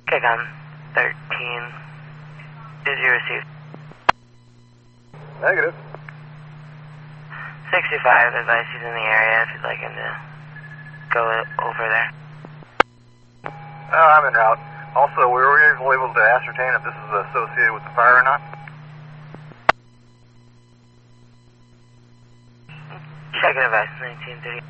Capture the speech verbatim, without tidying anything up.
Kick-on thirteen. Did you receive? Negative. sixty-five, advice he's in the area if you'd like him to go over there. Oh, I'm en route. Also, we were able to ascertain if this is associated with the fire or not. Second advice, nineteen thirty.